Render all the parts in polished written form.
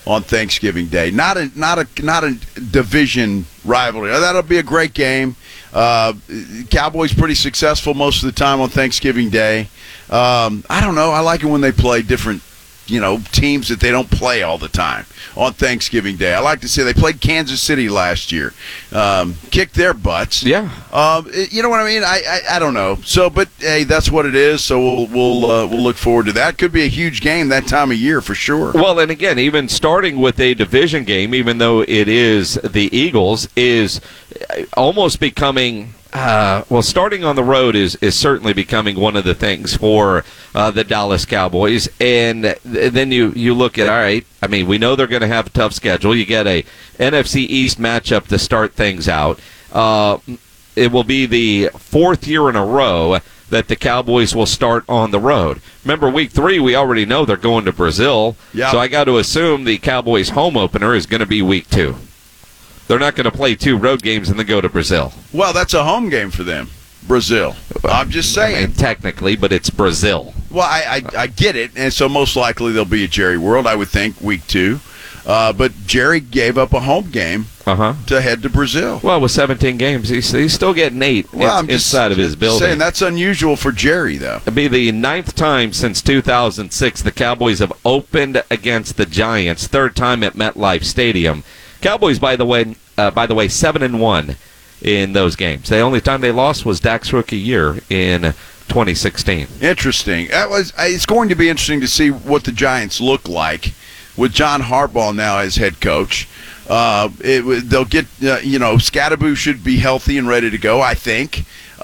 on Thanksgiving Day. Not a division rivalry. That'll be a great game. Cowboys pretty successful most of the time on Thanksgiving Day. I don't know. I like it when they play different, teams that they don't play all the time on Thanksgiving Day. I like to say they played Kansas City last year, kicked their butts. Yeah. You know what I mean? I don't know. So, but hey, that's what it is. So we'll look forward to that. Could be a huge game that time of year for sure. Well, and again, even starting with a division game, even though it is the Eagles, is almost becoming. Starting on the road is certainly becoming one of the things for the Dallas Cowboys. And then you look at, all right, I mean, we know they're going to have a tough schedule. You get a NFC East matchup to start things out. It will be the fourth year in a row that the Cowboys will start on the road. Remember, week 3, we already know they're going to Brazil. Yep. So I got to assume the Cowboys' home opener is going to be week 2. They're not going to play 2 road games and then go to Brazil. Well, that's a home game for them, Brazil. I'm just saying. I mean, technically, but it's Brazil. Well, I get it, and so most likely they'll be at Jerry World, I would think, week 2. But Jerry gave up a home game to head to Brazil. Well, with 17 games, he's still getting 8 inside of his building. Saying that's unusual for Jerry, though. It'll be the 9th time since 2006 the Cowboys have opened against the Giants, 3rd time at MetLife Stadium. Cowboys, by the way, 7-1 in those games. The only time they lost was Dak's rookie year in 2016. Interesting. It's going to be interesting to see what the Giants look like with John Harbaugh now as head coach. They'll get, Scatterboo should be healthy and ready to go, I think.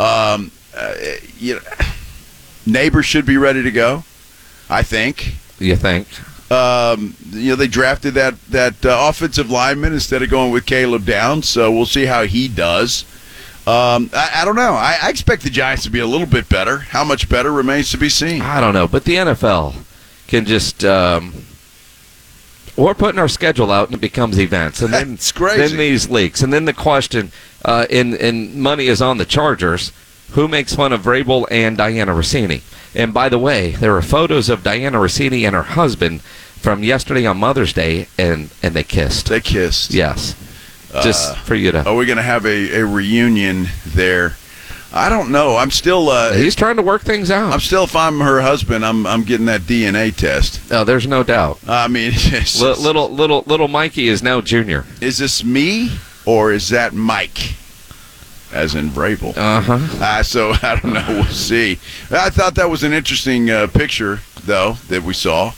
Neighbors should be ready to go, I think. You think? They drafted that offensive lineman instead of going with Caleb Downs, so we'll see how he does. I don't know. I expect the Giants to be a little bit better. How much better remains to be seen. I don't know, but the NFL can just we're putting our schedule out and it becomes events, and then it's crazy. Then these leaks, and then the question, and money is on the Chargers. Who makes fun of Vrabel and Diana Rossini? And by the way, there are photos of Diana Rossini and her husband from yesterday on Mother's Day, and they kissed. They kissed. Yes. Just for you to... Are we going to have a reunion there? I don't know. I'm still... he's trying to work things out. If I'm her husband, I'm getting that DNA test. Oh, there's no doubt. I mean... Little Mikey is now junior. Is this me, or is that Mike? As in Vrabel. So I don't know. We'll see. I thought that was an interesting picture, though, that we saw.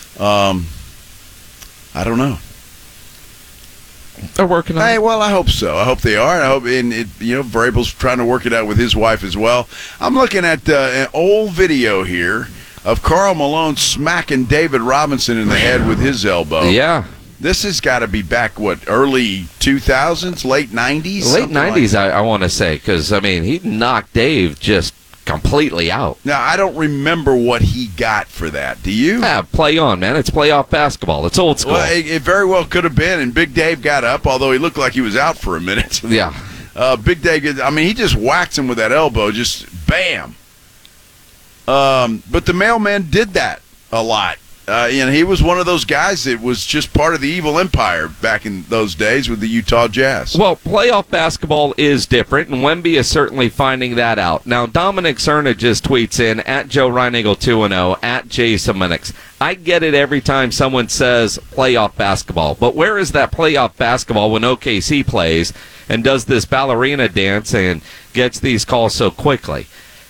I don't know. They're working on it. Hey, well, I hope so. I hope they are. I hope, Vrabel's trying to work it out with his wife as well. I'm looking at an old video here of Karl Malone smacking David Robinson in the head with his elbow. Yeah. This has got to be back, early 2000s, late 90s? Late 90s, I want to say, because, he knocked Dave just completely out. Now, I don't remember what he got for that. Do you? Yeah, play on, man. It's playoff basketball. It's old school. Well, it very well could have been, and Big Dave got up, although he looked like he was out for a minute. Yeah. Big Dave, he just whacked him with that elbow, just bam. But the mailman did that a lot. He was one of those guys that was just part of the evil empire back in those days with the Utah Jazz. Well, playoff basketball is different, and Wemby is certainly finding that out. Now, Dominic Cerna just tweets in, at Joe Reinagle 2-0, at Jason Minix. I get it every time someone says playoff basketball, but where is that playoff basketball when OKC plays and does this ballerina dance and gets these calls so quickly?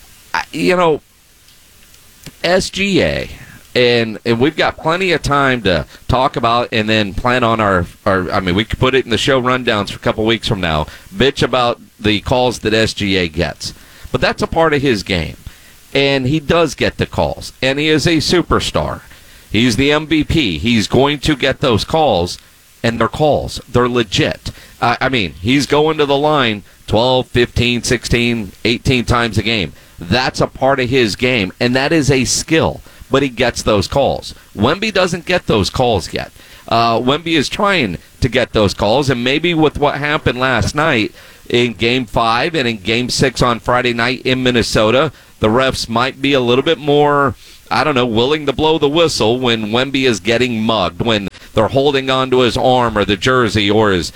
SGA... And we've got plenty of time to talk about and then plan on we could put it in the show rundowns for a couple weeks from now, bitch about the calls that SGA gets. But that's a part of his game. And he does get the calls. And he is a superstar. He's the MVP. He's going to get those calls, and they're calls. They're legit. He's going to the line 12, 15, 16, 18 times a game. That's a part of his game, and that is a skill. But he gets those calls. Wemby doesn't get those calls yet. Wemby is trying to get those calls, and maybe with what happened last night in Game 5 and in Game 6 on Friday night in Minnesota, the refs might be a little bit more, willing to blow the whistle when Wemby is getting mugged, when they're holding onto his arm or the jersey, or his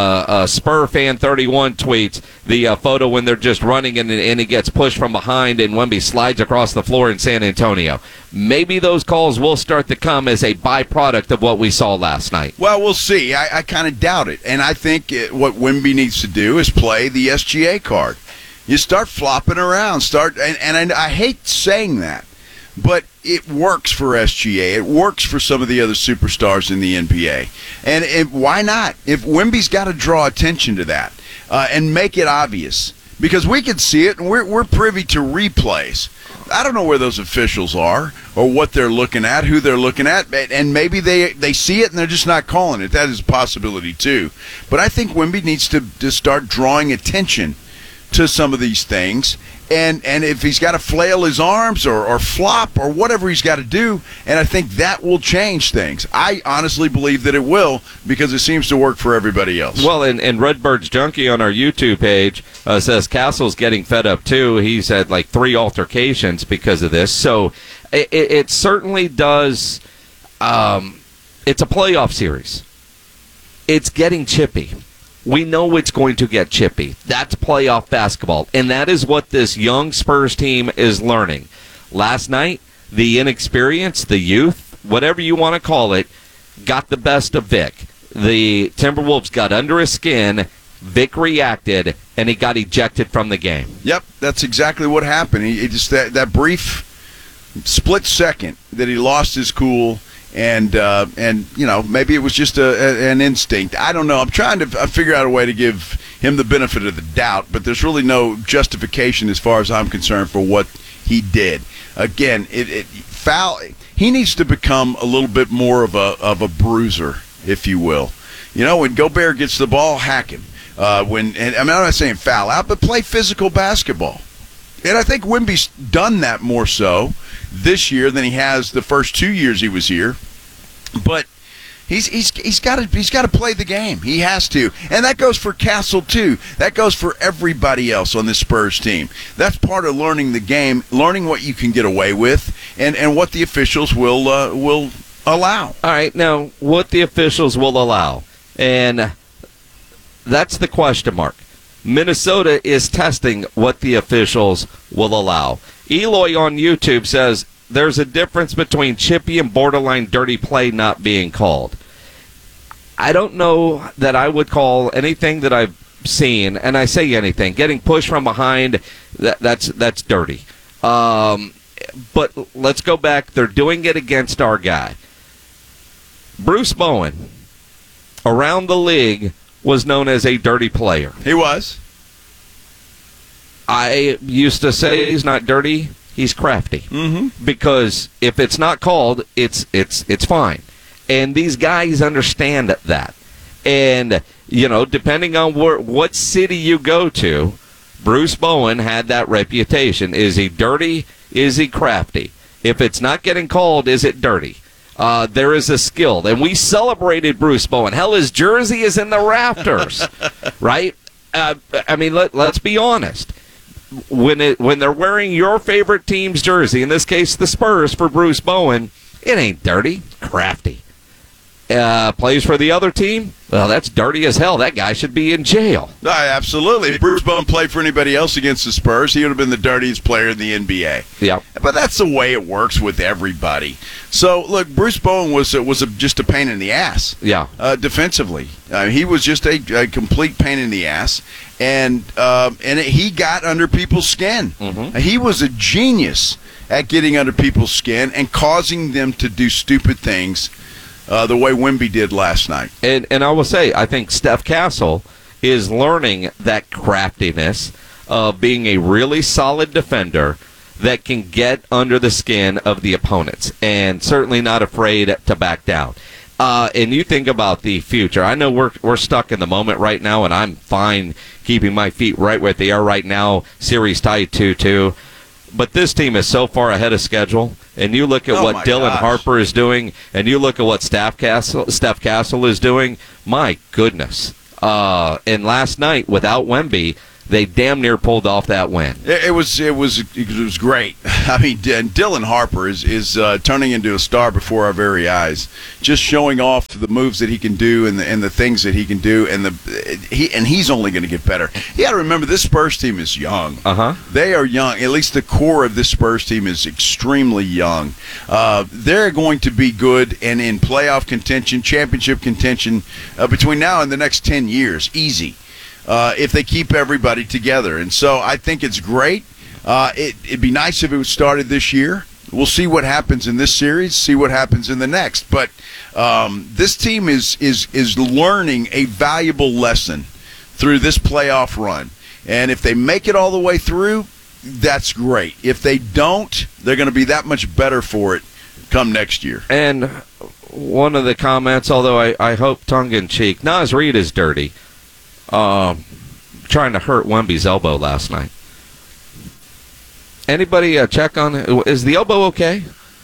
Spur Fan 31 tweets the photo when they're just running and he gets pushed from behind and Wemby slides across the floor in San Antonio. Maybe those calls will start to come as a byproduct of what we saw last night. Well, we'll see. I kind of doubt it. And I think what Wemby needs to do is play the SGA card. You start flopping around. And I hate saying that, but it works for SGA. It works for some of the other superstars in the NBA. And why not? If Wemby's got to draw attention to that and make it obvious. Because we can see it, and we're privy to replays. I don't know where those officials are or what they're looking at, who they're looking at, and maybe they see it and they're just not calling it. That is a possibility, too. But I think Wemby needs to start drawing attention to some of these things. And if he's got to flail his arms or flop or whatever he's got to do, and I think that will change things. I honestly believe that it will, because it seems to work for everybody else. Well, and Redbird's Junkie on our YouTube page says Castle's getting fed up too. He's had like 3 altercations because of this. So it certainly does. It's a playoff series. It's getting chippy. We know it's going to get chippy. That's playoff basketball, and that is what this young Spurs team is learning. Last night, the inexperience, the youth, whatever you want to call it, got the best of Vic. The Timberwolves got under his skin. Vic reacted, and he got ejected from the game. Yep, that's exactly what happened. He just that brief split second that he lost his cool. And you know, maybe it was just an instinct. I don't know. I'm trying to figure out a way to give him the benefit of the doubt, but there's really no justification as far as I'm concerned for what he did. Again, foul. He needs to become a little bit more of a bruiser, if you will. You know, when Gobert gets the ball, hack him. I'm not saying foul out, but play physical basketball. And I think Wemby's done that more so this year than he has the first 2 years he was here. But he's got to play the game. He has to, and that goes for Castle too. That goes for everybody else on this Spurs team. That's part of learning the game, learning what you can get away with, and what the officials will allow. All right, now what the officials will allow, and that's the question mark. Minnesota is testing what the officials will allow. Eloy on YouTube says there's a difference between chippy and borderline dirty play not being called. I don't know that I would call anything that I've seen, and I say anything, getting pushed from behind, that's dirty. But let's go back. They're doing it against our guy. Bruce Bowen, around the league, was known as a dirty player. He was. I used to say he's not dirty, he's crafty. Mm-hmm. Because if it's not called, it's fine. And these guys understand that. And, you know, depending on what city you go to, Bruce Bowen had that reputation. Is he dirty? Is he crafty? If it's not getting called, is it dirty? There is a skill. And we celebrated Bruce Bowen. Hell, his jersey is in the rafters, right? I mean, let's be honest. When they're wearing your favorite team's jersey, in this case the Spurs, for Bruce Bowen, it ain't dirty, crafty. Plays for the other team, well, that's dirty as hell. That guy should be in jail. Absolutely. If Bruce Bowen played for anybody else against the Spurs, he would have been the dirtiest player in the NBA. Yeah. But that's the way it works with everybody. So, look, Bruce Bowen was just a pain in the ass. Yeah. Defensively. He was just a complete pain in the ass. And he got under people's skin. Mm-hmm. He was a genius at getting under people's skin and causing them to do stupid things the way Wemby did last night. And I will say, I think Steph Castle is learning that craftiness of being a really solid defender that can get under the skin of the opponents and certainly not afraid to back down. And you think about the future. I know we're stuck in the moment right now, and I'm fine keeping my feet right where they are right now, series tied 2-2. But this team is so far ahead of schedule, and you look at what Dylan Harper is doing, and you look at what Steph Castle is doing, my goodness. And last night, without Wemby, they damn near pulled off that win. It was great. I mean, Dylan Harper is turning into a star before our very eyes. Just showing off the moves that he can do and the things that he can do, and he's only going to get better. You got to remember, this Spurs team is young. They are young. At least the core of this Spurs team is extremely young. They're going to be good and in playoff contention, championship contention between now and the next 10 years, easy. If they keep everybody together. And so I think it's great. It'd be nice if it was started this year. We'll see what happens in this series, see what happens in the next. But this team is learning a valuable lesson through this playoff run. And if they make it all the way through, that's great. If they don't, they're going to be that much better for it come next year. And one of the comments, although I hope tongue-in-cheek, Naz Reid is dirty. Trying to hurt Wemby's elbow last night. Anybody check on it? Is the elbow okay?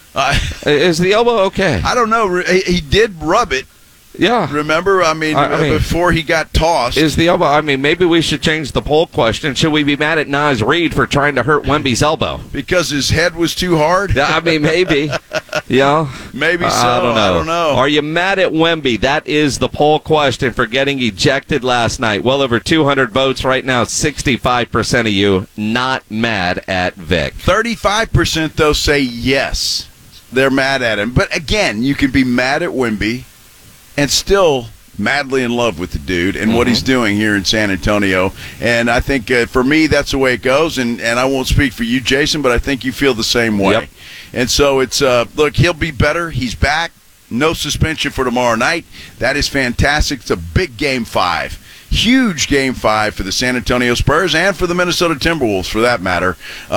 Is the elbow okay? I don't know. He did rub it. Yeah. Remember? I mean, before he got tossed. Is the elbow? I mean, maybe we should change the poll question. Should we be mad at Naz Reid for trying to hurt Wemby's elbow? Because his head was too hard? I mean, maybe. Yeah. Maybe so. I don't know. Are you mad at Wemby? That is the poll question for getting ejected last night. Well over 200 votes right now. 65% of you not mad at Vic. 35%, though, say yes. They're mad at him. But, again, you can be mad at Wemby and still madly in love with the dude and what he's doing here in San Antonio. And I think, for me, that's the way it goes. And I won't speak for you, Jason, but I think you feel the same way. Yep. And so it's, look, he'll be better. He's back. No suspension for tomorrow night. That is fantastic. It's a big Game 5. Huge Game 5 for the San Antonio Spurs and for the Minnesota Timberwolves, for that matter.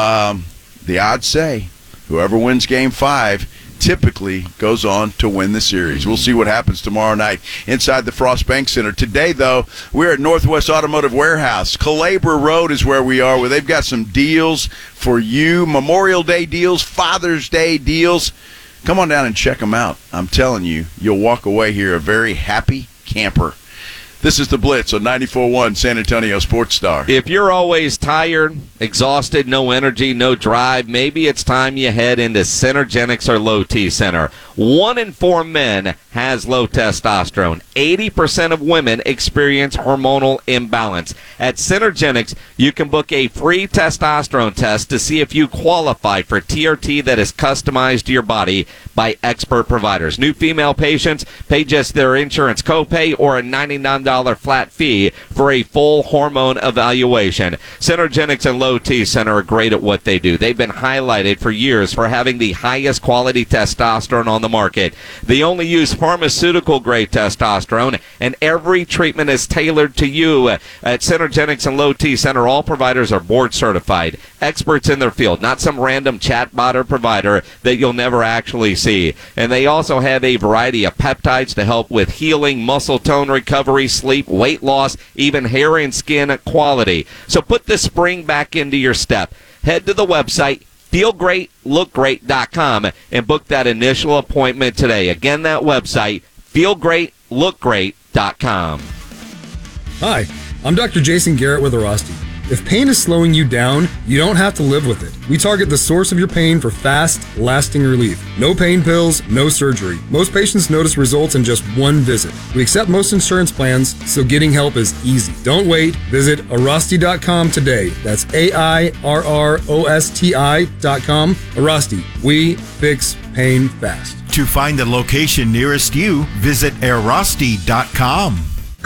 The odds say whoever wins Game 5 typically goes on to win the series. We'll see what happens tomorrow night inside the Frost Bank Center. Today, though, we're at Northwest Automotive Warehouse. Calabria Road is where we are, where they've got some deals for you. Memorial Day deals, Father's Day deals. Come on down and check them out. I'm telling you, you'll walk away here a very happy camper. This is The Blitz on 94.1 San Antonio Sports Star. If you're always tired, exhausted, no energy, no drive, maybe it's time you head into Synergenics or Low T Center. 1 in 4 men has low testosterone. 80% of women experience hormonal imbalance. At Synergenics, you can book a free testosterone test to see if you qualify for TRT that is customized to your body by expert providers. New female patients pay just their insurance copay or a $99 flat fee for a full hormone evaluation. Synergenics and Low T Center are great at what they do. They've been highlighted for years for having the highest quality testosterone on the market. They only use pharmaceutical-grade testosterone, and every treatment is tailored to you. At Synergenics and Low T Center, all providers are board-certified, experts in their field, not some random chatbot or provider that you'll never actually see. And they also have a variety of peptides to help with healing, muscle tone recovery, sleep, weight loss, even hair and skin quality. So put the spring back into your step. Head to the website, feelgreatlookgreat.com, and book that initial appointment today. Again, that website, feelgreatlookgreat.com. Hi, I'm Dr. Jason Garrett with Arasti. If pain is slowing you down, you don't have to live with it. We target the source of your pain for fast, lasting relief. No pain pills, no surgery. Most patients notice results in just one visit. We accept most insurance plans, so getting help is easy. Don't wait. Visit Arasti.com today. That's AIRROSTI.com. Arasti. We fix pain fast. To find the location nearest you, visit Arasti.com.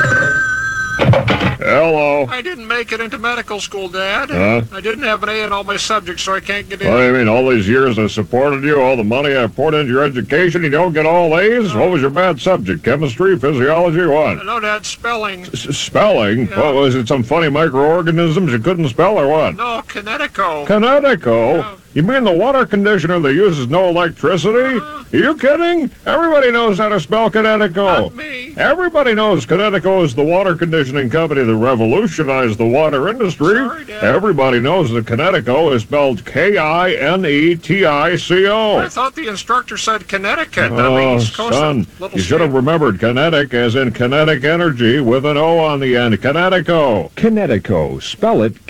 Hello. I didn't make it into medical school, Dad. Huh? I didn't have an A in all my subjects, so I can't get in. What do you mean, all these years I supported you, all the money I poured into your education, you don't get all A's? What was your bad subject? Chemistry, physiology, what? No, Dad, spelling. Spelling? Yeah. What, was it some funny microorganisms you couldn't spell or what? No, Kinetico. Kinetico? Yeah. You mean the water conditioner that uses no electricity? Are you kidding? Everybody knows how to spell Kinetico. Not me. Everybody knows Kinetico is the water conditioning company that revolutionized the water industry. Sorry, Dad. Everybody knows that Kinetico is spelled Kinetico. I thought the instructor said Connecticut. Oh, East Coast, son, little you should have state. remembered kinetic as in kinetic energy with an O on the end. Kinetico. Kinetico. Spell it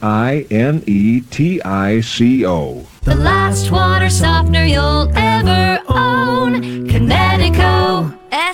Kinetico. The last water softener you'll ever own. Kinetico.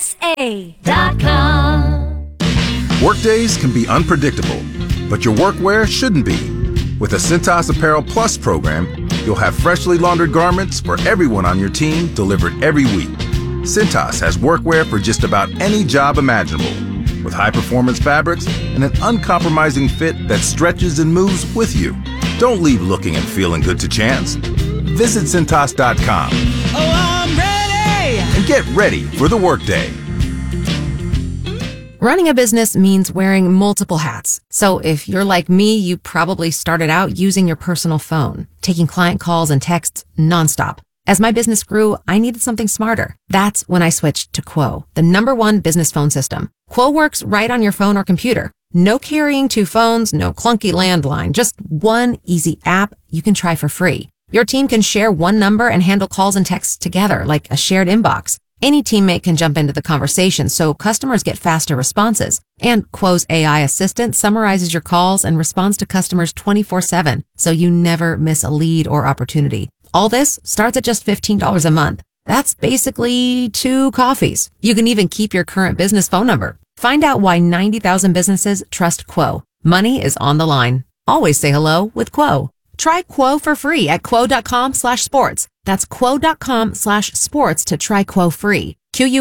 SA.com. Workdays can be unpredictable, but your workwear shouldn't be. With the Cintas Apparel Plus program, you'll have freshly laundered garments for everyone on your team delivered every week. Cintas has workwear for just about any job imaginable, with high-performance fabrics and an uncompromising fit that stretches and moves with you. Don't leave looking and feeling good to chance. Visit Cintas.com. Oh, I'm ready! And get ready for the workday. Running a business means wearing multiple hats. So if you're like me, you probably started out using your personal phone, taking client calls and texts nonstop. As my business grew, I needed something smarter. That's when I switched to Quo, the #1 business phone system. Quo works right on your phone or computer. No carrying 2 phones, no clunky landline, just one easy app you can try for free. Your team can share one number and handle calls and texts together like a shared inbox. Any teammate can jump into the conversation so customers get faster responses. And Quo's AI assistant summarizes your calls and responds to customers 24/7, so you never miss a lead or opportunity. All this starts at just $15 a month. That's basically 2 coffees. You can even keep your current business phone number. Find out why 90,000 businesses trust Quo. Money is on the line. Always say hello with Quo. Try Quo for free at quo.com/sports. That's quo.com/sports to try Quo free.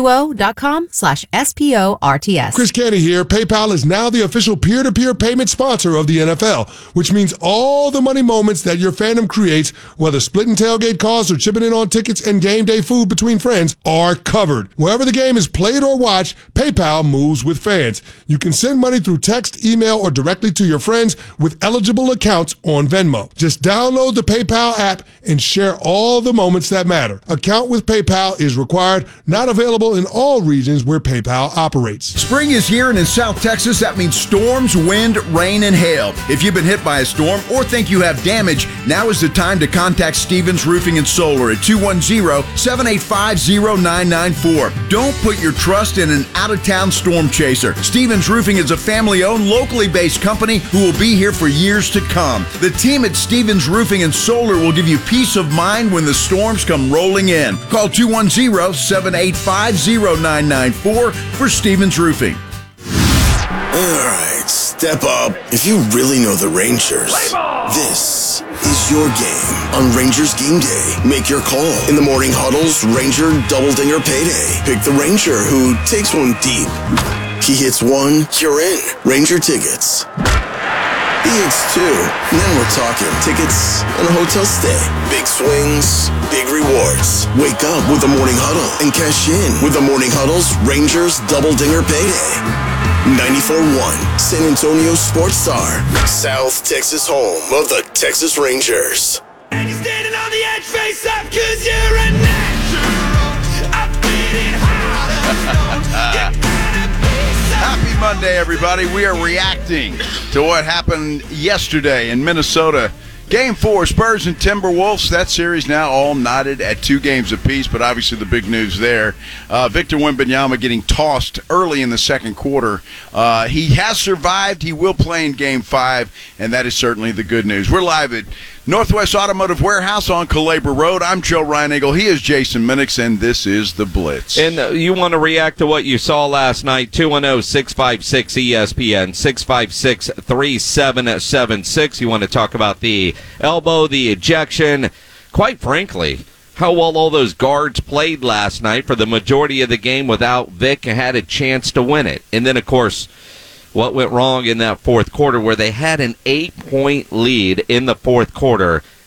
QUO.com/SPORTS. Chris Canty here. PayPal is now the official peer-to-peer payment sponsor of the NFL, which means all the money moments that your fandom creates, whether splitting tailgate costs or chipping in on tickets and game day food between friends, are covered. Wherever the game is played or watched, PayPal moves with fans. You can send money through text, email, or directly to your friends with eligible accounts on Venmo. Just download the PayPal app and share all the moments that matter. Account with PayPal is required, not available in all regions where PayPal operates. Spring is here, and in South Texas, that means storms, wind, rain, and hail. If you've been hit by a storm or think you have damage, now is the time to contact Stevens Roofing and Solar at 210-785-0994. Don't put your trust in an out-of-town storm chaser. Stevens Roofing is a family-owned, locally based company who will be here for years to come. The team at Stevens Roofing and Solar will give you peace of mind when the storms come rolling in. Call 210-785-0994 for Stevens Roofing. All right, step up. If you really know the Rangers, this is your game on Rangers Game Day. Make your call in the morning huddles, Ranger Double Dinger Payday. Pick the Ranger who takes one deep. He hits one, you're in. Ranger tickets. He hits 2, and then we're talking tickets and a hotel stay. Big swings, big rewards. Wake up with the Morning Huddle and cash in with the Morning Huddle's Rangers Double Dinger Payday. 94.1 San Antonio Sports Star, South Texas home of the Texas Rangers. And you're standing on the edge, face up, 'cause you're a natural. I'm feeling hard. Happy Monday, everybody. We are reacting to what happened yesterday in Minnesota. Game 4, Spurs and Timberwolves. That series now all knotted at 2 games apiece, but obviously the big news there, Victor Wembanyama getting tossed early in the second quarter. He has survived. He will play in Game 5, and that is certainly the good news. We're live at Northwest Automotive Warehouse on Calabria Road. I'm Joe Reinagle. He is Jason Minix, and this is The Blitz. And you want to react to what you saw last night, 210-656-ESPN, 656-3776. You want to talk about the elbow, the ejection, quite frankly, how well all those guards played last night for the majority of the game without Vic and had a chance to win it. And then, of course, what went wrong in that fourth quarter where they had an 8-point lead in the fourth quarter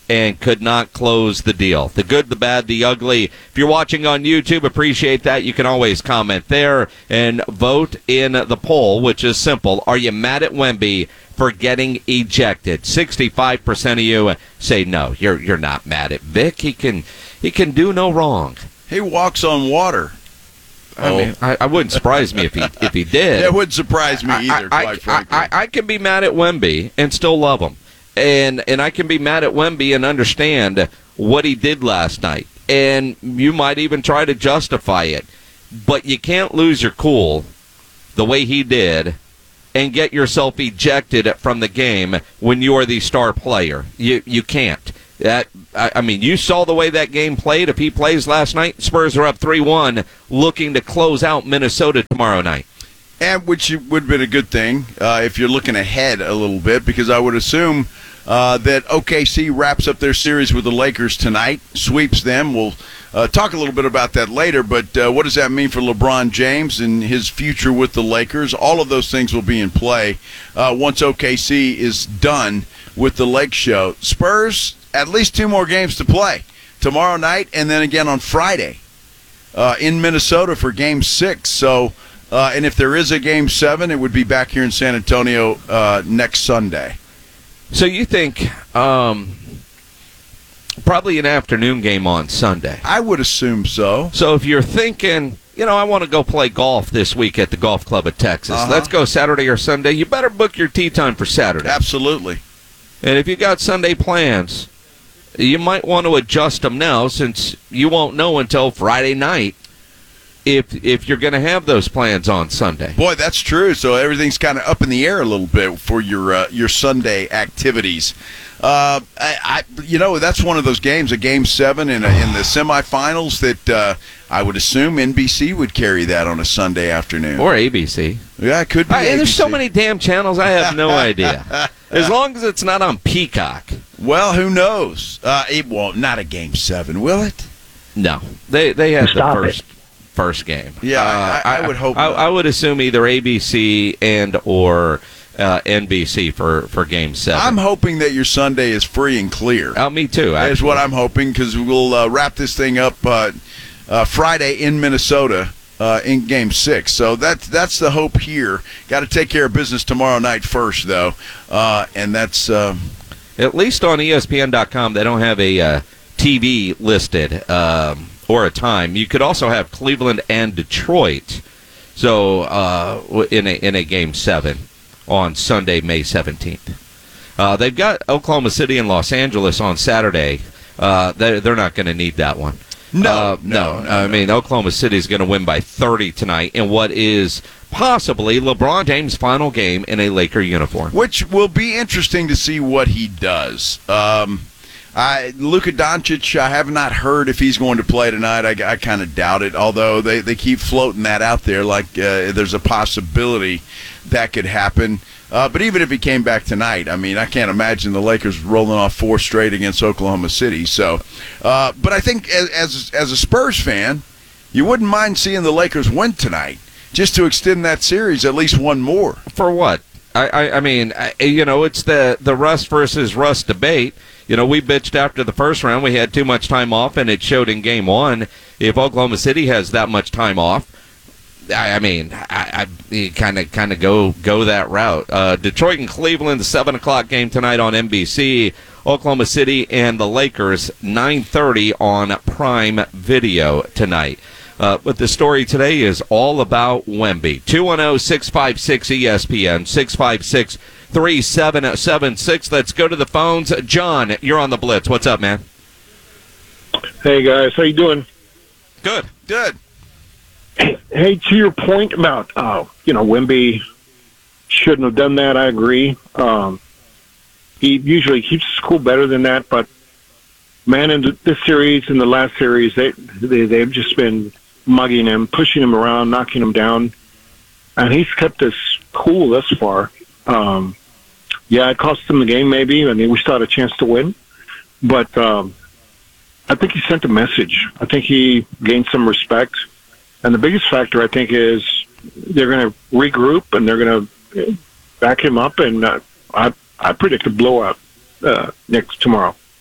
and could not close the deal. The good, the bad, the ugly. If you're watching on YouTube, appreciate that. You can always comment there and vote in the poll, which is simple. Are you mad at Wemby for getting ejected? 65% of you say no. You're not mad at Vic. He can do no wrong. He walks on water. I mean, I wouldn't surprise me if he did. It wouldn't surprise me either, quite frankly. I can be mad at Wemby and still love him. And I can be mad at Wemby and understand what he did last night. And you might even try to justify it. But you can't lose your cool the way he did and get yourself ejected from the game when you are the star player. You can't. I mean, you saw the way that game played. If he plays last night, Spurs are up 3-1, looking to close out Minnesota tomorrow night. And which would have been a good thing if you're looking ahead a little bit, because I would assume that OKC wraps up their series with the Lakers tonight, sweeps them. We'll talk a little bit about that later, but what does that mean for LeBron James and his future with the Lakers? All of those things will be in play once OKC is done with the Lake Show. Spurs, at least 2 more games to play. Tomorrow night and then again on Friday in Minnesota for Game 6. So, and if there is a Game 7, it would be back here in San Antonio next Sunday. So you think probably an afternoon game on Sunday? I would assume so. So if you're thinking, I want to go play golf this week at the Golf Club of Texas. Let's go Saturday or Sunday. You better book your tee time for Saturday. Absolutely. And if you got Sunday plans, you might want to adjust them now, since you won't know until Friday night if you're going to have those plans on Sunday. Boy, that's true. So everything's kind of up in the air a little bit for your Sunday activities. That's one of those games, a Game 7 in the semifinals that I would assume NBC would carry that on a Sunday afternoon. Or ABC. Yeah, it could be ABC. There's so many damn channels, I have no idea. As long as it's not on Peacock. Well, who knows? It won't. Not a Game 7, will it? No. They had the first game. Yeah, I would hope I would assume either ABC and or NBC for Game 7. I'm hoping that your Sunday is free and clear. Me too. That is what I'm hoping, because we'll wrap this thing up Friday in Minnesota in Game 6. So that's the hope here. Got to take care of business tomorrow night first, though, and that's at least on ESPN.com. They don't have a TV listed or a time. You could also have Cleveland and Detroit. So in a Game 7 on Sunday, May 17th. They've got Oklahoma City and Los Angeles on Saturday. They're not going to need that one. No. I mean, Oklahoma City is going to win by 30 tonight in what is possibly LeBron James' final game in a Laker uniform. Which will be interesting to see what he does. Luka Doncic, I have not heard if he's going to play tonight. I kind of doubt it, although they keep floating that out there like there's a possibility that could happen. But even if he came back tonight, I mean, I can't imagine the Lakers rolling off 4 straight against Oklahoma City. So, but I think as a Spurs fan, you wouldn't mind seeing the Lakers win tonight, just to extend that series at least one more. For what? I mean, it's the Russ versus Russ debate. We bitched after the first round. We had too much time off, and it showed in Game 1. If Oklahoma City has that much time off, I mean, I kind of go that route. Detroit and Cleveland, the 7 o'clock game tonight on NBC. Oklahoma City and the Lakers, 9:30 on Prime Video tonight. But the story today is all about Wemby. 210-656-ESPN, 656-3776. Let's go to the phones. John, you're on the Blitz. What's up, man? Hey, guys. How you doing? Good. Hey, to your point about, Wemby shouldn't have done that, I agree. He usually keeps his cool better than that, but, man, in this series, in the last series, they've just been mugging him, pushing him around, knocking him down, and he's kept us cool thus far. It cost him the game maybe. I mean, we still had a chance to win, but I think he sent a message. I think he gained some respect. And the biggest factor, I think, is they're going to regroup and they're going to back him up. And I predict a blowout tomorrow.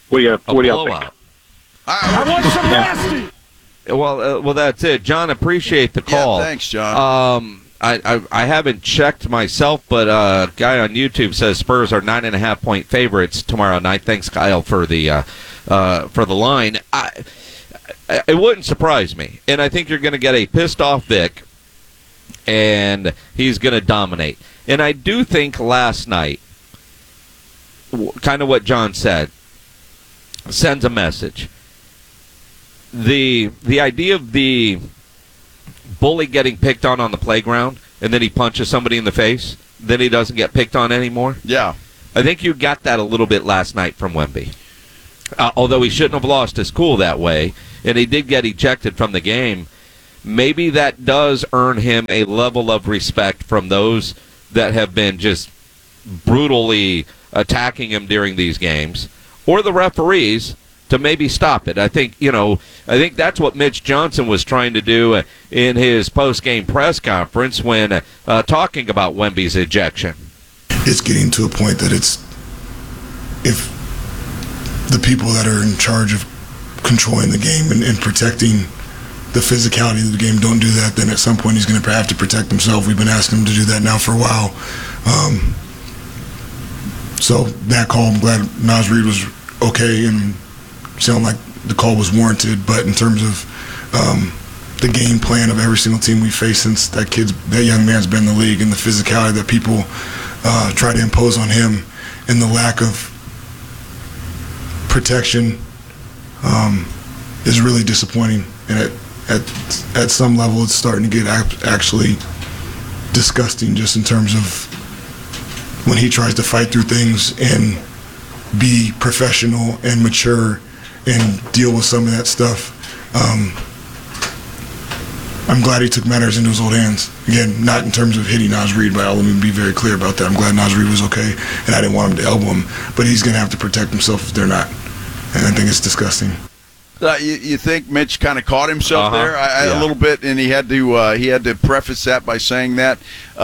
What do you think? blowout. I want some nasty. Well, that's it. John, appreciate the call. Yeah, thanks, John. I haven't checked myself, but a guy on YouTube says Spurs are 9.5-point favorites tomorrow night. Thanks, Kyle, for the line. It wouldn't surprise me, and I think you're going to get a pissed off Vic, and he's going to dominate. And I do think last night, kind of what John said, sends a message. The idea of the bully getting picked on the playground, and then he punches somebody in the face, then he doesn't get picked on anymore. Yeah. I think you got that a little bit last night from Wemby. Although he shouldn't have lost his cool that way, and he did get ejected from the game, maybe that does earn him a level of respect from those that have been just brutally attacking him during these games, or the referees, to maybe stop it. I think that's what Mitch Johnson was trying to do in his post-game press conference when talking about Wemby's ejection. It's getting to a point that if the people that are in charge of controlling the game and protecting the physicality of the game don't do that, then at some point he's going to have to protect himself. We've been asking him to do that now for a while. So that call, I'm glad Naz Reid was okay and sound like the call was warranted. But in terms of the game plan of every single team we face since that young man's been in the league, and the physicality that people try to impose on him, and the lack of protection is really disappointing. And at some level, it's starting to get actually disgusting, just in terms of when he tries to fight through things and be professional and mature and deal with some of that stuff. I'm glad he took matters into his own hands. Again, not in terms of hitting Naz Reid, but let me be very clear about that. I'm glad Naz Reid was okay, and I didn't want him to elbow him, but he's going to have to protect himself if they're not. And I think it's disgusting. You think Mitch kind of caught himself there a little bit, and he had to preface that by saying that.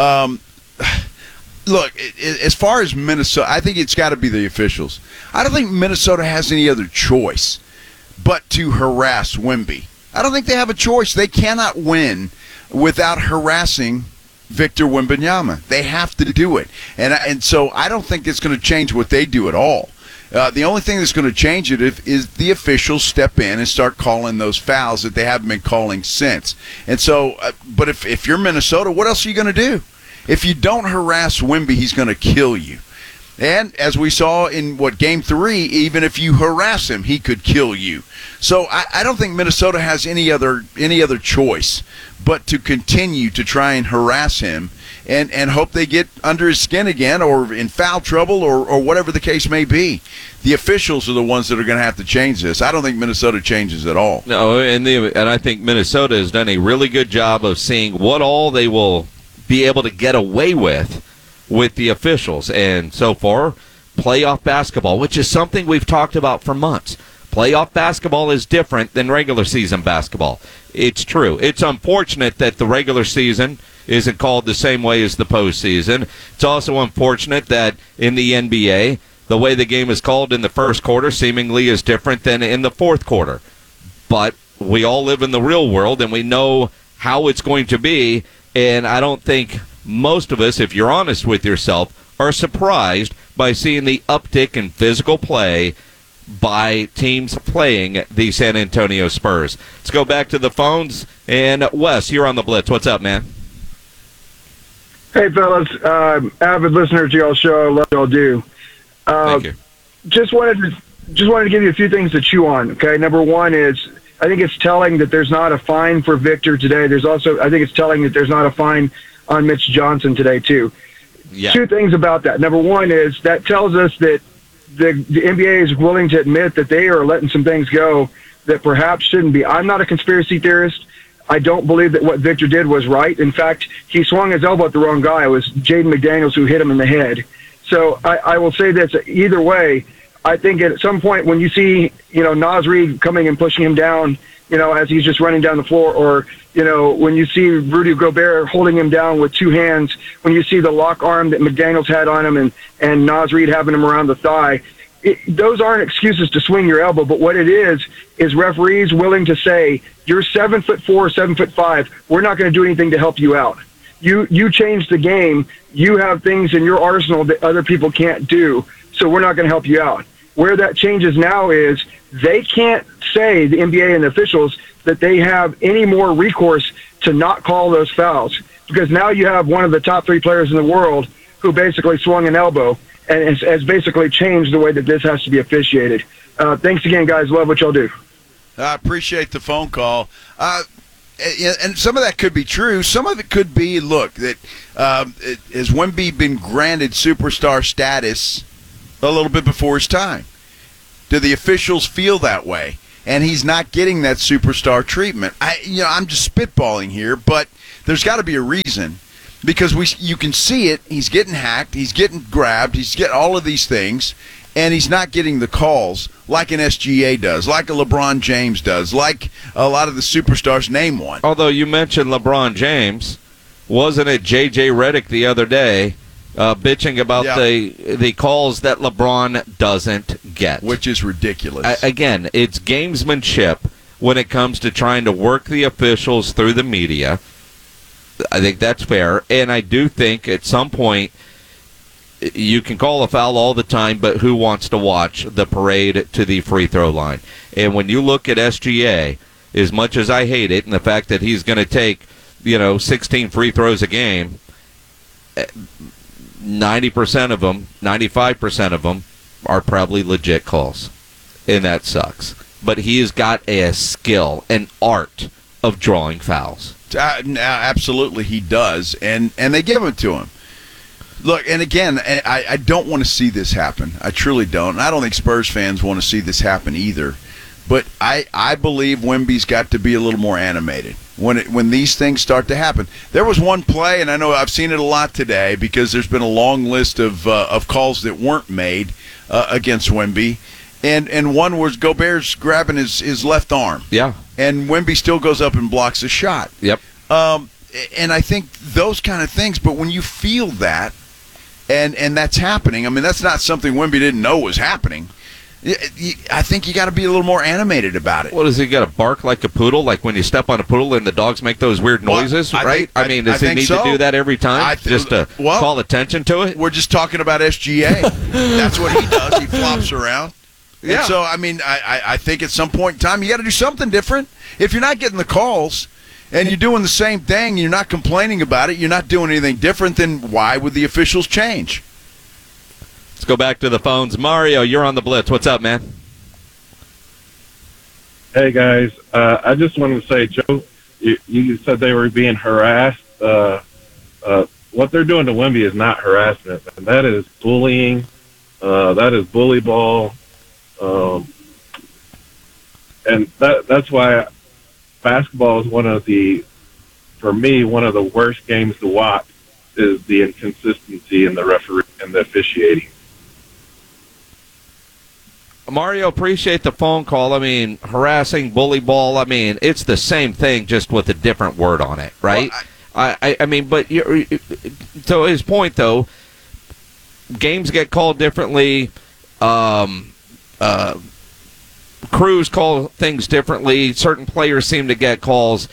Look, as far as Minnesota, I think it's got to be the officials. I don't think Minnesota has any other choice but to harass Wemby. I don't think they have a choice. They cannot win without harassing Victor Wembanyama. They have to do it. And so I don't think it's going to change what they do at all. The only thing that's going to change it is the officials step in and start calling those fouls that they haven't been calling since. And so, but if you're Minnesota, what else are you going to do? If you don't harass Wemby, he's going to kill you. And as we saw in Game 3, even if you harass him, he could kill you. So I don't think Minnesota has any other choice but to continue to try and harass him and hope they get under his skin again, or in foul trouble, or whatever the case may be. The officials are the ones that are going to have to change this. I don't think Minnesota changes at all. No, and I think Minnesota has done a really good job of seeing what all they will be able to get away with the officials. And so far, playoff basketball, which is something we've talked about for months. Playoff basketball is different than regular season basketball. It's true. It's unfortunate that the regular season isn't called the same way as the postseason. It's also unfortunate that in the NBA, the way the game is called in the first quarter seemingly is different than in the fourth quarter. But we all live in the real world, and we know how it's going to be. And I don't think most of us, if you're honest with yourself, are surprised by seeing the uptick in physical play by teams playing the San Antonio Spurs. Let's go back to the phones. And Wes, you're on the Blitz. What's up, man? Hey, fellas. Avid listener to y'all's show. Love y'all do. Thank you. Just wanted to give you a few things to chew on. Okay, number one is, I think it's telling that there's not a fine for Victor today. I think it's telling that there's not a fine on Mitch Johnson today, too. Yeah. Two things about that. Number one is that tells us that the NBA is willing to admit that they are letting some things go that perhaps shouldn't be. I'm not a conspiracy theorist. I don't believe that what Victor did was right. In fact, he swung his elbow at the wrong guy. It was Jaden McDaniels who hit him in the head. So I will say this, either way, I think at some point when you see, Naz Reid coming and pushing him down, as he's just running down the floor, or, when you see Rudy Gobert holding him down with two hands, when you see the lock arm that McDaniels had on him and Naz Reid having him around the thigh, those aren't excuses to swing your elbow, but what it is referees willing to say, you're 7'4", 7'5". We're not going to do anything to help you out. You changed the game. You have things in your arsenal that other people can't do, so we're not going to help you out. Where that changes now is they can't say, the NBA and the officials, that they have any more recourse to not call those fouls, because now you have one of the top 3 players in the world who basically swung an elbow and has basically changed the way that this has to be officiated. Thanks again, guys. Love what y'all do. I appreciate the phone call. And some of that could be true. Some of it could be, look, that has Wemby been granted superstar status a little bit before his time? Do the officials feel that way? And he's not getting that superstar treatment. I'm just spitballing here, but there's got to be a reason. Because you can see it, he's getting hacked, he's getting grabbed, he's getting all of these things, and he's not getting the calls like an SGA does, like a LeBron James does, like a lot of the superstars, name one. Although you mentioned LeBron James, wasn't it J.J. Redick the other day bitching about the calls that LeBron doesn't get? Which is ridiculous. Again, it's gamesmanship when it comes to trying to work the officials through the media. I think that's fair, and I do think at some point you can call a foul all the time, but who wants to watch the parade to the free throw line? And when you look at SGA, as much as I hate it, and the fact that he's going to take 16 free throws a game, 90% of them, 95% of them are probably legit calls, and that sucks. But he has got a skill, an art of drawing fouls. Absolutely, he does, and they give it to him. Look, and again, I don't want to see this happen. I truly don't. And I don't think Spurs fans want to see this happen either. But I believe Wemby's got to be a little more animated when these things start to happen. There was one play, and I know I've seen it a lot today because there's been a long list of calls that weren't made against Wemby. And one was Gobert's grabbing his left arm. Yeah. And Wemby still goes up and blocks a shot. Yep. And I think those kind of things, but when you feel that, and that's happening, I mean, that's not something Wemby didn't know was happening. I think you got to be a little more animated about it. What, does he got to bark like a poodle, like when you step on a poodle and the dogs make those weird noises, right? I mean, does he need to do that every time just to call attention to it? We're just talking about SGA. That's what he does. He flops around. Yeah. And so, I mean, I think at some point in time, you got to do something different. If you're not getting the calls and you're doing the same thing, you're not complaining about it, you're not doing anything different, then why would the officials change? Let's go back to the phones. Mario, you're on the Blitz. What's up, man? Hey, guys. I just wanted to say, Joe, you said they were being harassed. What they're doing to Wemby is not harassment, and that is bullying. That is bully ball. And that's why basketball is for me, one of the worst games to watch is the inconsistency in the referee and the officiating. Mario, appreciate the phone call. I mean, harassing, bully ball, I mean, it's the same thing, just with a different word on it, right? Well, I mean, but to his point, though, games get called differently. Crews call things differently. Certain players seem to get calls.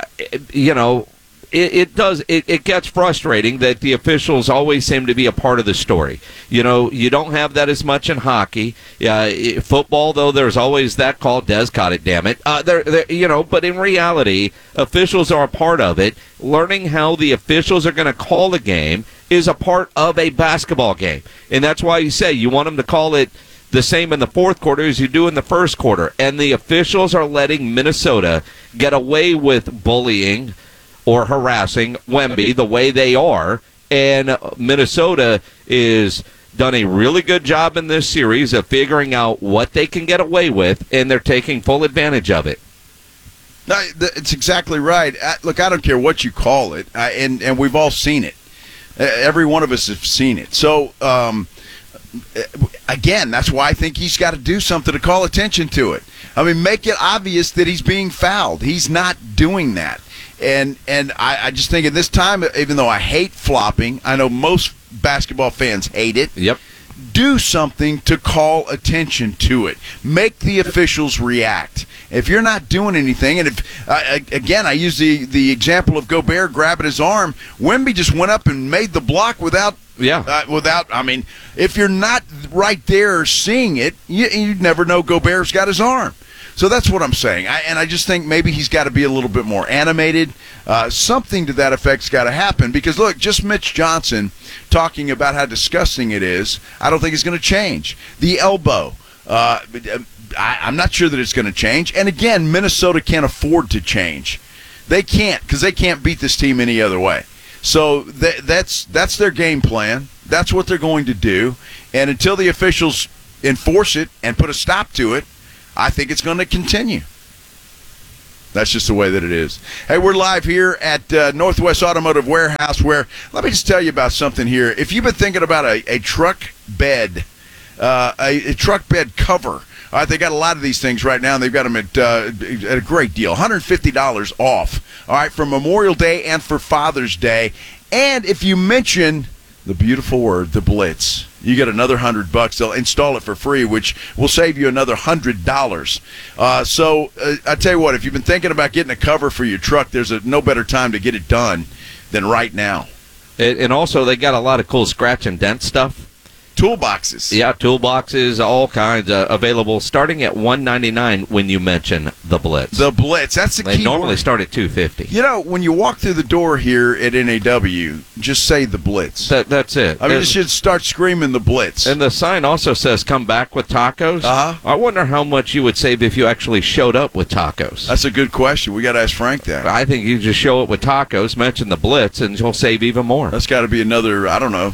It gets frustrating that the officials always seem to be a part of the story. You don't have that as much in hockey. Football, though, there's always that call. Des caught it, damn it. But in reality, officials are a part of it. Learning how the officials are going to call a game is a part of a basketball game. And that's why you say you want them to call it the same in the fourth quarter as you do in the first quarter. And the officials are letting Minnesota get away with bullying or harassing Wemby the way they are, and Minnesota is done a really good job in this series of figuring out what they can get away with, and they're taking full advantage of it. No, it's exactly right. Look, I don't care what you call it, and we've all seen it. Every one of us have seen it. So, again, that's why I think he's got to do something to call attention to it. I mean, make it obvious that he's being fouled. He's not doing that. And I just think at this time, even though I hate flopping, I know most basketball fans hate it. Yep. do something to call attention to it. Make the officials react. If you're not doing anything, and if again, I use the example of Gobert grabbing his arm, Wemby just went up and made the block without. I mean, if you're not right there seeing it, you'd never know Gobert's got his arm. So that's what I'm saying. I just think maybe he's got to be a little bit more animated. Something to that effect's got to happen. Because, look, just Mitch Johnson talking about how disgusting it is, I don't think it's going to change. The elbow, I'm not sure that it's going to change. And, again, Minnesota can't afford to change. They can't, because they can't beat this team any other way. So that's their game plan. That's what they're going to do. And until the officials enforce it and put a stop to it, I think it's going to continue. That's just the way that it is. Hey, we're live here at Northwest Automotive Warehouse, where, let me just tell you about something here. If you've been thinking about a truck bed, a truck bed cover, all right, they got a lot of these things right now, and they've got them at a great deal, $150 off, all right, for Memorial Day and for Father's Day. And if you mention the beautiful word, the Blitz, you get another $100. They'll install it for free, which will save you another $100. So I tell you what, if you've been thinking about getting a cover for your truck, there's no better time to get it done than right now. And also, they got a lot of cool scratch and dent stuff. Toolboxes. Yeah, toolboxes, all kinds available, starting at $199 when you mention the Blitz. The Blitz, that's the key. They normally start at $250. You know, when you walk through the door here at NAW, just say the Blitz. That's it. I mean, it should start screaming the Blitz. And the sign also says, come back with tacos. Uh-huh. I wonder how much you would save if you actually showed up with tacos. That's a good question. We got to ask Frank that. I think you just show up with tacos, mention the Blitz, and you'll save even more. That's got to be another, I don't know,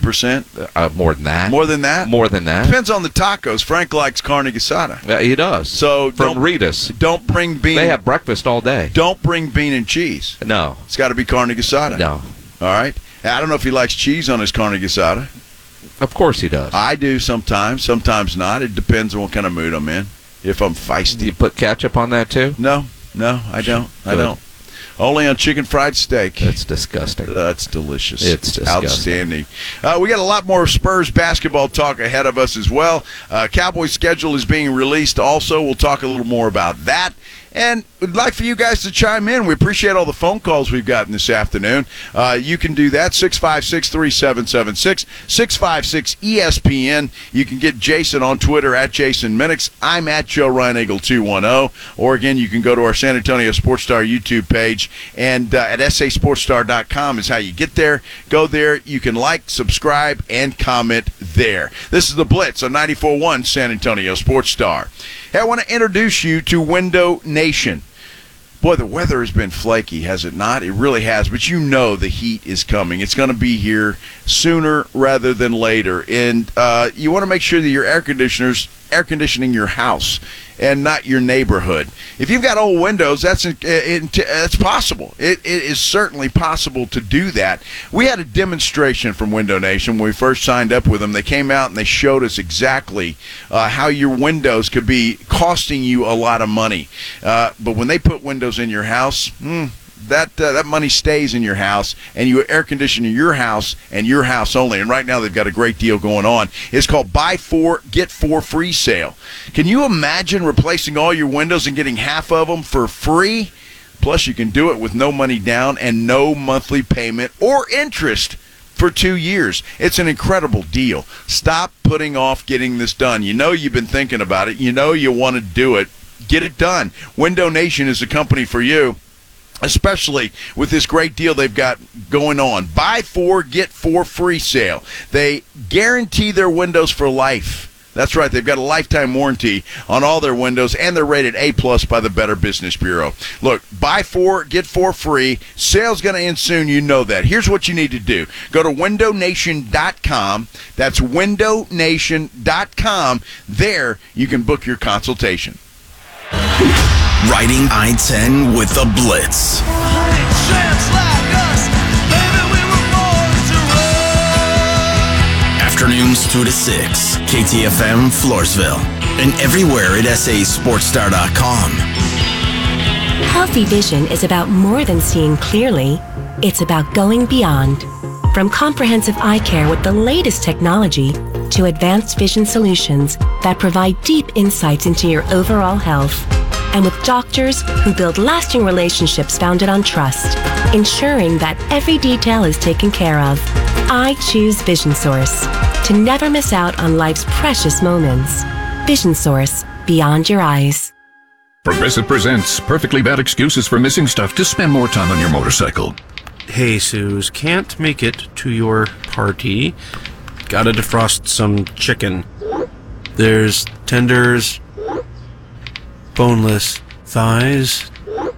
10%? More than that. More than that? More than that. Depends on the tacos. Frank likes carne asada. Yeah, he does. So from Rita's. Don't bring bean. They have breakfast all day. Don't bring bean and cheese. No. It's got to be carne asada. No. All right? I don't know if he likes cheese on his carne asada. Of course he does. I do sometimes. Sometimes not. It depends on what kind of mood I'm in. If I'm feisty. You put ketchup on that too? No, I don't. I don't. Only on chicken fried steak. That's disgusting. That's delicious. It's disgusting. Outstanding. We got a lot more Spurs basketball talk ahead of us as well. Cowboys schedule is being released also. We'll talk a little more about that. And we'd like for you guys to chime in. We appreciate all the phone calls we've gotten this afternoon. You can do that, 656-3776, 656-ESPN. You can get Jason on Twitter at Jason Minix. I'm at Joe Ryan Eagle 210. Or, again, you can go to our San Antonio Sports Star YouTube page, and at sasportstar.com is how you get there. Go there. You can like, subscribe, and comment there. This is The Blitz on 94.1 San Antonio Sports Star. Hey, I want to introduce you to Window Nation. Boy, the weather has been flaky, has it not? It really has, but you know the heat is coming. It's going to be here sooner rather than later, and you want to make sure that your air conditioning your house and not your neighborhood. If you've got old windows, that's possible. It is certainly possible to do that. We had a demonstration from Window Nation when we first signed up with them. They came out and they showed us exactly how your windows could be costing you a lot of money. But when they put windows in your house, that money stays in your house, and you air condition your house and your house only. And right now they've got a great deal going on. It's called Buy 4, Get 4 Free Sale. Can you imagine replacing all your windows and getting half of them for free? Plus, you can do it with no money down and no monthly payment or interest for 2 years. It's an incredible deal. Stop putting off getting this done. You know you've been thinking about it. You know you want to do it. Get it done. Window Nation is a company for you, especially with this great deal they've got going on. Buy 4, get 4 free sale. They guarantee their windows for life. That's right. They've got a lifetime warranty on all their windows, and they're rated A+ by the Better Business Bureau. Look, buy 4, get 4 free. Sale's going to end soon. You know that. Here's what you need to do. Go to windownation.com. That's windownation.com. There you can book your consultation. Riding I-10 with the Blitz. Afternoons 2 to 6, KTFM Floresville, and everywhere at sasportstar.com. Healthy vision is about more than seeing clearly. It's about going beyond. From comprehensive eye care with the latest technology to advanced vision solutions that provide deep insights into your overall health. And with doctors who build lasting relationships founded on trust, ensuring that every detail is taken care of. I choose Vision Source to never miss out on life's precious moments. Vision Source, beyond your eyes. Progressive presents Perfectly Bad Excuses for Missing Stuff to spend more time on your motorcycle. Hey, Suze, can't make it to your party. Gotta defrost some chicken. There's tenders, boneless thighs.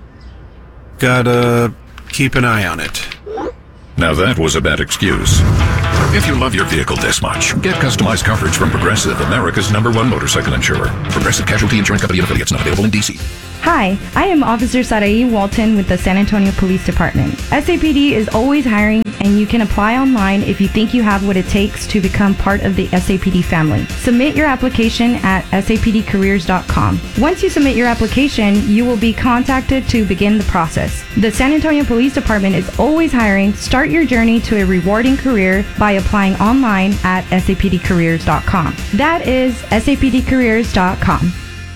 Gotta keep an eye on it. Now that was a bad excuse. If you love your vehicle this much, get customized coverage from Progressive, America's #1 motorcycle insurer. Progressive Casualty Insurance Company and affiliates, not available in D.C. Hi, I am Officer Sarai Walton with the San Antonio Police Department. SAPD is always hiring, and you can apply online if you think you have what it takes to become part of the SAPD family. Submit your application at sapdcareers.com. Once you submit your application, you will be contacted to begin the process. The San Antonio Police Department is always hiring. Start your journey to a rewarding career by applying online at sapdcareers.com. That is sapdcareers.com.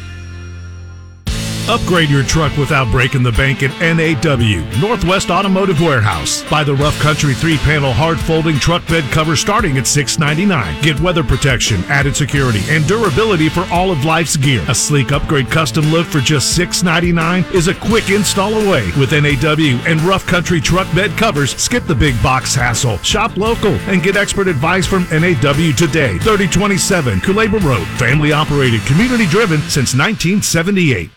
Upgrade your truck without breaking the bank at NAW, Northwest Automotive Warehouse. Buy the Rough Country 3-panel hard-folding truck bed cover starting at $6.99. Get weather protection, added security, and durability for all of life's gear. A sleek upgrade custom look for just $6.99 is a quick install away. With NAW and Rough Country truck bed covers, skip the big box hassle. Shop local and get expert advice from NAW today. 3027 Culebra Road. Family operated, community driven since 1978.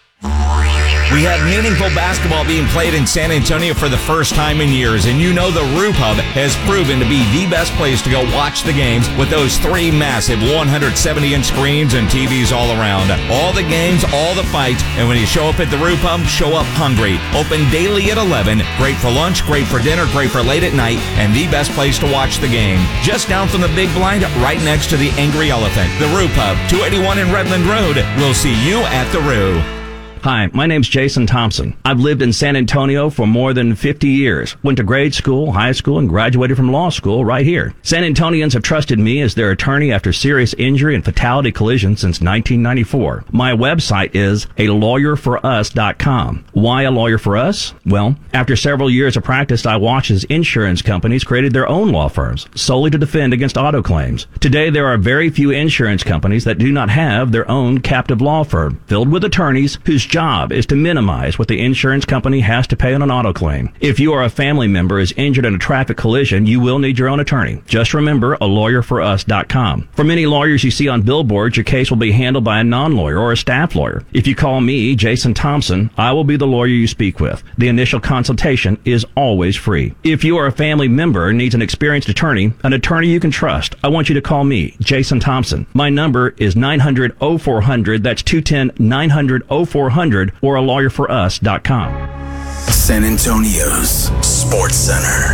We have meaningful basketball being played in San Antonio for the first time in years, and you know the Roof Hub has proven to be the best place to go watch the games with those 3 massive 170-inch screens and TVs all around. All the games, all the fights, and when you show up at the Roof Hub, show up hungry. Open daily at 11. Great for lunch, great for dinner, great for late at night, and the best place to watch the game. Just down from the big blind, right next to the Angry Elephant. The Roof Hub, 281 in Redland Road. We'll see you at the Roo. Hi, my name's Jason Thompson. I've lived in San Antonio for more than 50 years. Went to grade school, high school, and graduated from law school right here. San Antonians have trusted me as their attorney after serious injury and fatality collision since 1994. My website is alawyerforus.com. Why a lawyer for us? Well, after several years of practice, I watched as insurance companies created their own law firms solely to defend against auto claims. Today, there are very few insurance companies that do not have their own captive law firm filled with attorneys whose job is to minimize what the insurance company has to pay on an auto claim. If you or a family member is injured in a traffic collision, you will need your own attorney. Just remember alawyerforus.com. For many lawyers you see on billboards, your case will be handled by a non-lawyer or a staff lawyer. If you call me, Jason Thompson, I will be the lawyer you speak with. The initial consultation is always free. If you or a family member needs an experienced attorney you can trust, I want you to call me, Jason Thompson. My number is 900-0400. That's 210-900-0400. Or alawyerforus.com. San Antonio's Sports Center.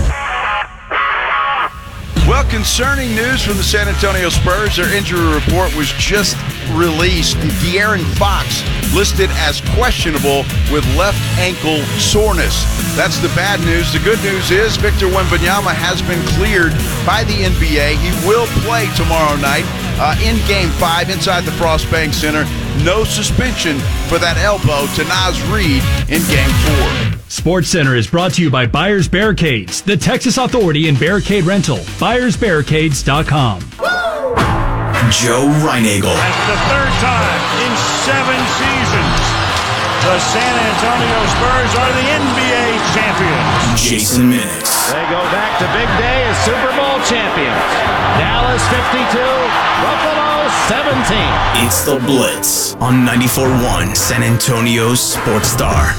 Well, concerning news from the San Antonio Spurs, their injury report was just released. De'Aaron Fox listed as questionable with left ankle soreness. That's the bad news. The good news is Victor Wembanyama has been cleared by the NBA. He will play tomorrow night in Game 5 inside the Frost Bank Center. No suspension for that elbow to Naz Reid in Game 4. Sports Center is brought to you by Buyers Barricades, the Texas authority in barricade rental. BuyersBarricades.com. Joe Reinagle. That's the third time in 7 seasons the San Antonio Spurs are the NBA champions. Jason Minix. They go back to big day as Super Bowl champions. Dallas 52, Buffalo 17. It's the Blitz on 94.1 San Antonio's Sports Star.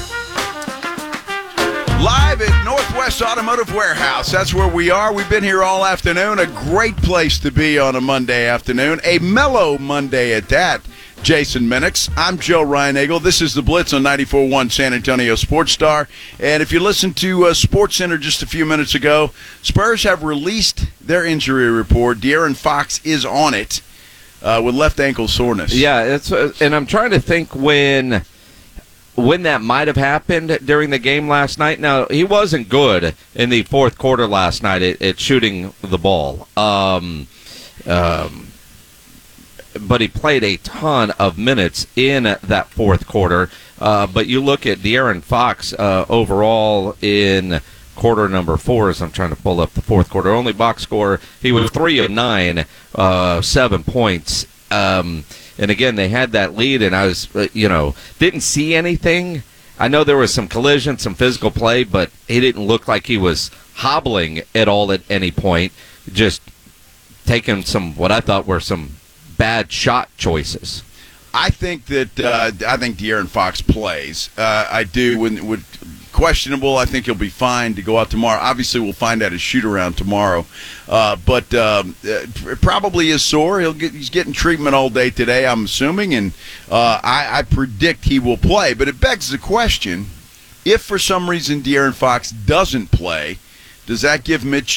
Live at Northwest Automotive Warehouse. That's where we are. We've been here all afternoon. A great place to be on a Monday afternoon. A mellow Monday at that. Jason Minix. I'm Joe Reinagle. This is the Blitz on 94.1 San Antonio Sports Star. And if you listened to Sports Center just a few minutes ago, Spurs have released their injury report. De'Aaron Fox is on it with left ankle soreness. Yeah, it's and I'm trying to think when when that might have happened during the game last night. Now, he wasn't good in the fourth quarter last night at shooting the ball. But he played a ton of minutes in that fourth quarter. But you look at De'Aaron Fox overall in quarter number 4, as I'm trying to pull up the fourth quarter. Only box score, he was 3 of 9, 7 points. And again, they had that lead, and I was, didn't see anything. I know there was some collision, some physical play, but he didn't look like he was hobbling at all at any point. Just taking what I thought were some bad shot choices. I think De'Aaron Fox plays. I do. When questionable, I think he'll be fine to go out tomorrow. Obviously, we'll find out his shoot-around tomorrow. But probably is sore. He's getting treatment all day today, I'm assuming, and I predict he will play. But it begs the question, if for some reason De'Aaron Fox doesn't play, does that give Mitch